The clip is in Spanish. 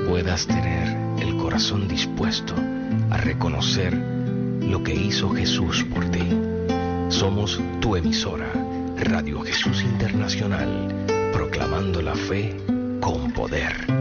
puedas tener el corazón dispuesto a reconocer lo que hizo Jesús por ti. Somos tu emisora, Radio Jesús Internacional, proclamando la fe con poder.